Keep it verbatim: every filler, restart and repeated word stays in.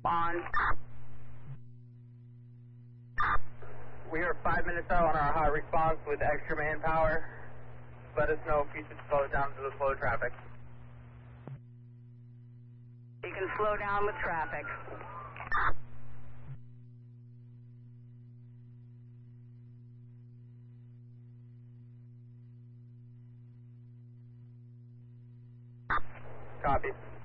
respond. We are five minutes out on our hot response with extra manpower. Let us know if you should slow down to the slow traffic. You can slow down with traffic. Copy.